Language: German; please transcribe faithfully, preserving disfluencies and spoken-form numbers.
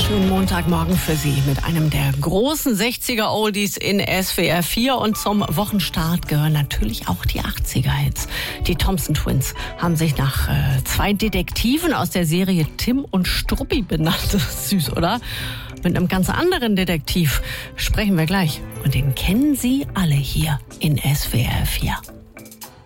Schönen Montagmorgen für Sie mit einem der großen sechziger-Oldies in S W R vier. Und zum Wochenstart gehören natürlich auch die achtziger-Hits. Die Thompson Twins haben sich nach äh, zwei Detektiven aus der Serie Tim und Struppi benannt. Das ist süß, oder? Mit einem ganz anderen Detektiv sprechen wir gleich. Und den kennen Sie alle hier in S W R vier.